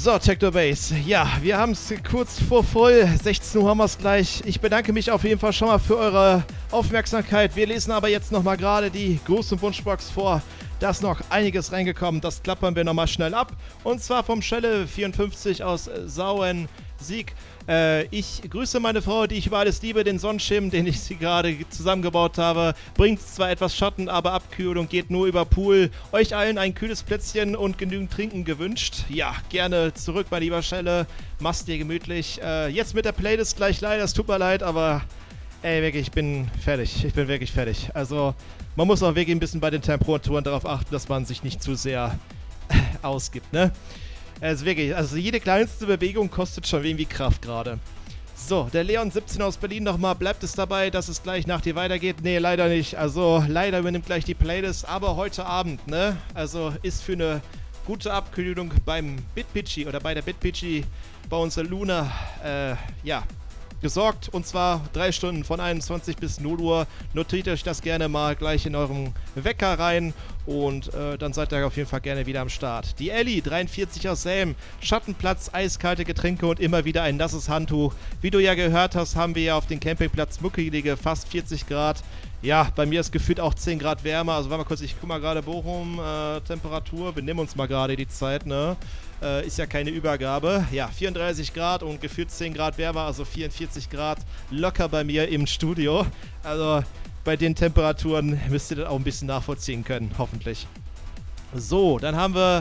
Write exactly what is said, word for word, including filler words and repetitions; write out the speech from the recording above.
So, Technobase. Ja, wir haben es kurz vor voll. sechzehn Uhr haben wir es gleich. Ich bedanke mich auf jeden Fall schon mal für eure Aufmerksamkeit. Wir lesen aber jetzt nochmal gerade die große Wunschbox vor. Da ist noch einiges reingekommen. Das klappern wir nochmal schnell ab. Und zwar vom Schelle vierundfünfzig aus Sauen Sieg. Äh, ich grüße meine Frau, die ich über alles liebe. Den Sonnenschirm, den ich sie gerade zusammengebaut habe, bringt zwar etwas Schatten, aber Abkühlung geht nur über Pool. Euch allen ein kühles Plätzchen und genügend Trinken gewünscht. Ja, gerne zurück, mein lieber Schelle. Mach's dir gemütlich. Äh, jetzt mit der Playlist gleich leider. Es tut mir leid, aber ey, wirklich, ich bin fertig. Ich bin wirklich fertig. Also, man muss auch wirklich ein bisschen bei den Temperaturen darauf achten, dass man sich nicht zu sehr ausgibt, ne? Also wirklich, also jede kleinste Bewegung kostet schon irgendwie Kraft gerade. So, der Leon siebzehn aus Berlin nochmal. Bleibt es dabei, dass es gleich nach dir weitergeht? Nee, leider nicht. Also, leider übernimmt gleich die Playlist, aber heute Abend, ne? Also, ist für eine gute Abkühlung beim Bitpitchy oder bei der Bitpitchy bei uns in Luna, äh, ja, gesorgt. Und zwar drei Stunden von einundzwanzig bis null Uhr. Notiert euch das gerne mal gleich in eurem Wecker rein. Und äh, dann seid ihr auf jeden Fall gerne wieder am Start. Die Ellie, dreiundvierzig aus Selm. Schattenplatz, eiskalte Getränke und immer wieder ein nasses Handtuch. Wie du ja gehört hast, haben wir ja auf dem Campingplatz muckelige fast vierzig Grad. Ja, bei mir ist gefühlt auch zehn Grad wärmer. Also warte mal kurz, ich guck mal gerade Bochum, äh, Temperatur. Wir nehmen uns mal gerade die Zeit, ne? Äh, ist ja keine Übergabe. Ja, vierunddreißig Grad und gefühlt zehn Grad wärmer, also vierundvierzig Grad locker bei mir im Studio. Also bei den Temperaturen müsst ihr das auch ein bisschen nachvollziehen können, hoffentlich. So, dann haben wir